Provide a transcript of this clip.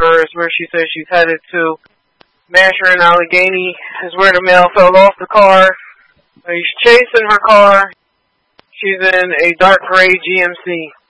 her is where she says she's headed to. Masher in Allegheny is where the male fell off the car. He's chasing her car. She's in a dark gray GMC.